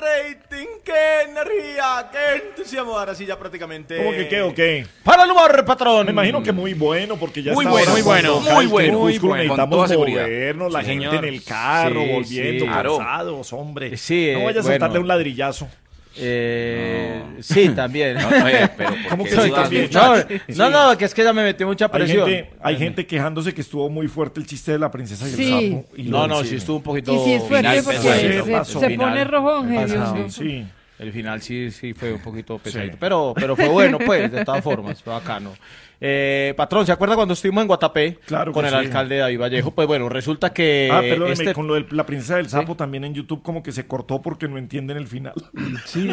rating, qué energía, qué entusiasmo. Ahora sí ya prácticamente... ¿Cómo que qué o qué? ¡Para el humor, patrón! Me imagino que muy bueno, porque ya Muy está bueno, ahora muy bueno, cuando muy cae bueno, el muy crepúsculo, bueno. Con necesitamos toda seguridad. movernos, la Sí, gente señor. en el carro, Sí, volviendo, sí. Claro. cansados, hombre. Sí, no vayas a bueno. soltarle un ladrillazo. Sí, también. Pero ¿Cómo ¿por que qué sí, dudas, también? muchacho? No, que es que ya me metí mucha presión. Hay gente quejándose que estuvo muy fuerte el chiste de la princesa y el Sí. sapo. Y Sí estuvo un poquito... Y si es fuerte Final, porque pesado. se pone rojo, Angelio. Sí. El final sí fue un poquito pesadito, pero fue bueno, pues, de todas formas, fue bacano. Patrón, ¿se acuerda cuando estuvimos en Guatapé Claro que con el sí. alcalde David Vallejo? Pues bueno, resulta que... Perdóneme, con lo de la princesa del sapo también en YouTube como que se cortó porque no entienden el final. Sí,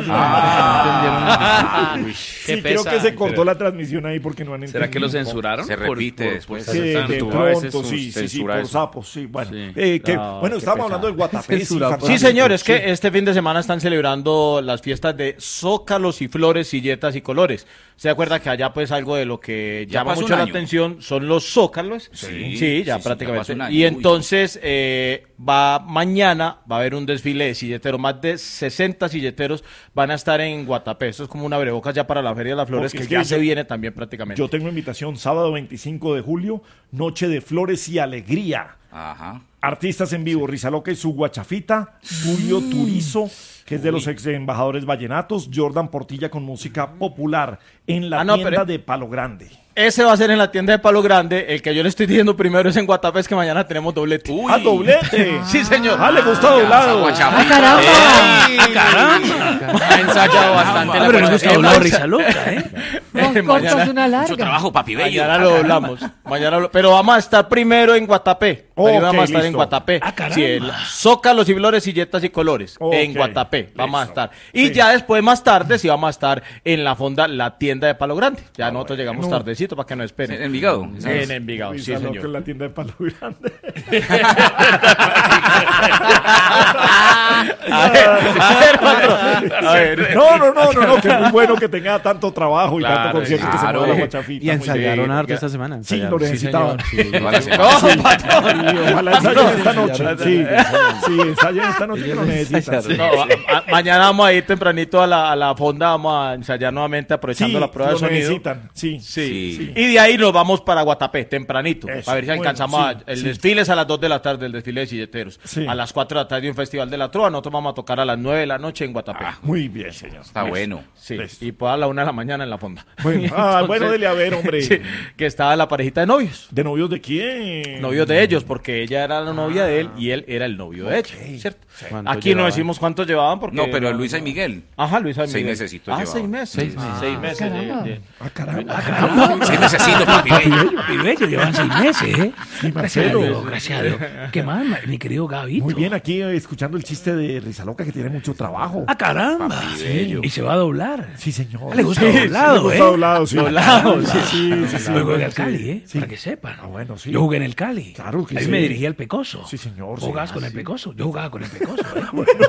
Sí, creo que se cortó la transmisión ahí porque no han entendido. ¿Será que lo censuraron? Se repite después. Sí, de YouTube a veces pronto, sí, censura por eso. sapos, sí, bueno. Sí. Bueno, estábamos hablando del Guatapé. Censura, Sí, señor, es que este fin de semana están celebrando las fiestas de zócalos y flores, silletas y colores. ¿Se acuerda que allá pues algo de lo que Ya llama pasó mucho un ya año. atención son los zócalos? Sí, ya sí, prácticamente. ya pasó un año. Y Uy. entonces mañana va a haber un desfile de silleteros, más de 60 silleteros van a estar en Guatapé. Esto es como una abrebocas ya para la Feria de las Flores, Porque que es que ya yo- se viene también prácticamente. Yo tengo invitación sábado 25 de julio, Noche de Flores y Alegría. Ajá. Artistas en vivo, Rizaloca y su guachafita, Julio Turizo, que es de los ex embajadores vallenatos, Jordan Portilla con música popular en la tienda de Palo Grande. Ese va a ser en la tienda de Palo Grande. El que yo le estoy diciendo primero es en Guatapé, es que mañana tenemos doblete. ¡Ah, doblete! Sí, señor. ¡Ah, le gusta doblado! ¡Caramba! Ha ensayado bastante la Pero le gusta doblado guachafita. Rizaloca, ¿eh? Con cortas una Mucho larga. trabajo, papi bello. Mañana lo doblamos. Pero vamos a estar primero en Guatapé. Primero vamos a estar en listo. Guatapé. Ah, caramba. Sí, zócalos y flores, silletas y colores. Ok, En Guatapé vamos a listo. estar. Y Sí. ya después, más tarde, sí vamos a estar en la fonda, la tienda de Palo Grande. Ya nosotros llegamos bueno. tardecito para que nos esperen. En Envigado. En Envigado, sí, Rizaloca señor. en la tienda de Palo Grande. A ver. No, que es muy bueno que tenga tanto trabajo y tanto Claro, concierto que se claro. mueva la guachafita. Y muy ensayaron bien. harto esta semana. Sí, ensayaron. lo necesitaban. Ojalá se- No, patrón. Sí, ojalá ensayen esta noche. Sí, ensayen esta noche que lo necesitan. Sí. No, mañana vamos a ir tempranito a la fonda, vamos a ensayar nuevamente aprovechando Sí, la prueba de lo sonido. necesitan. Sí. Sí. Y de ahí nos vamos para Guatapé, tempranito, Eso, a ver si bueno, alcanzamos. sí, El sí. desfile es a las 2 de la tarde, el desfile de silleteros. Sí. A las 4 de la tarde un festival de la trova, nosotros vamos a tocar a las 9 de la noche en Guatapé. Muy bien, señor. Está bueno. Sí, listo. y pues a la 1 de la mañana en la fonda. Bueno, bueno, dele a ver, hombre. Sí, que estaba la parejita de novios. ¿De novios de quién? Novios de ellos, porque ella era la novia de él y él era el novio de ella, ¿cierto? ¿Cuánto Aquí no llevaban? decimos cuántos llevaban porque... No, pero Luisa y Miguel. Ajá, Luisa y 6 Miguel. mesecitos llevaban. 6 meses. 6 meses. caramba. Ah, caramba. Caramba. 6 mesecitos, papi bello. Papi bello, llevan 6 meses, ¿eh? Gracias a Marcelo. Dios, gracias a Dios. ¿Qué más, mi querido Gabito? Muy bien, aquí escuchando el chiste de Rizaloca que tiene mucho trabajo. ¡Ah, caramba! bello. Y se va a doblar. Sí, señor. Le gusta Sí, doblado, le gusta ¿eh? doblado, sí. Doblado, sí. Sí. Yo jugué al Sí. Cali, ¿eh? Sí. Para que sepan. Ah, bueno, sí. Yo jugué en el Cali. Claro que Ahí sí. me dirigía al Pecoso. Sí, señor. ¿Vos jugabas con el Pecoso? Yo jugaba con el Pecoso, ¿eh?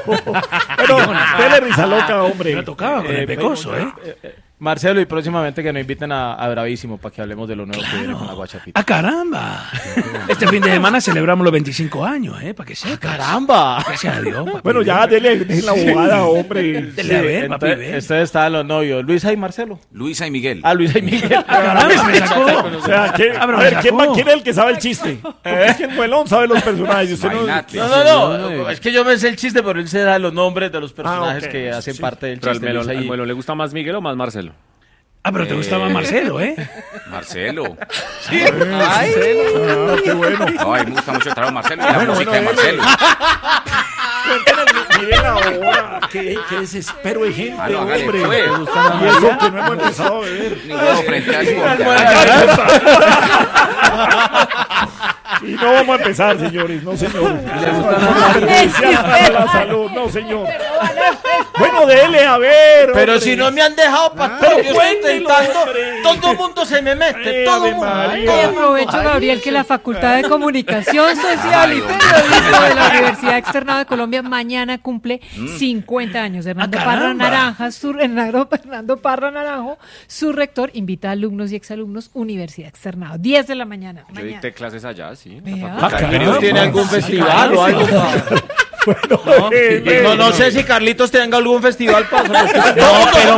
Pero, dele Rizaloca, hombre. Me tocaba con el Pecoso, ¿eh? Marcelo, y próximamente que nos inviten a Bravísimo para que hablemos de lo nuevo que viene con la guachafita. ¡Ah, caramba! Este fin de semana celebramos los 25 años, ¿eh? Para que sepas. ¡Caramba! Gracias a Dios, papi. Bueno, ya, dele la abogada, hombre. Dele a ver, papi, ve. Ustedes estaban los novios, Luisa y Marcelo. Luisa y Miguel. Luisa y Miguel. Caramba, me sacó. O sea, Ah, pero a me ver, sacó. ¿quién es el que sabe el chiste? Porque es que el Muelón sabe los personajes. Usted no... Imagínate. No, es que yo me sé el chiste, pero él se da los nombres de los personajes ok, que hacen sí. parte del Pero chiste. Luisa y- ¿le gusta más Miguel o más Marcelo? Ah, pero te gustaba Marcelo, ¿eh? Marcelo. Ah, qué bueno. No, a mí me gusta mucho el trabajo de Marcelo y la música de Marcelo. Miren ahora, qué desespero de gente, Mano, hágale, hombre. pues. Y eso que no hemos empezado a beber. Ninguno frente al Y no vamos a empezar, señores, no, señor. Desespero. La salud, no, señor. Bueno, dele, a ver. Pero hombre. si no me han dejado, patrón, Pero yo estoy cuéntelo, intentando, hombre. todo el mundo se me mete, todo Ave el mundo. María. Y aprovecho, Gabriel, que la Facultad de Comunicación Social y Periodismo de la Universidad Externado de Colombia mañana cumple 50 años. Hernando ¡Ah, Parra caramba! Fernando Parra Naranjo, su rector, invita a alumnos y exalumnos Universidad Externado. 10 de la mañana. Yo dicté clases allá, sí. Vea. Ah, ¿Pero caramba. tiene algún festival o algo? No sé si Carlitos tenga algún festival para... No, pero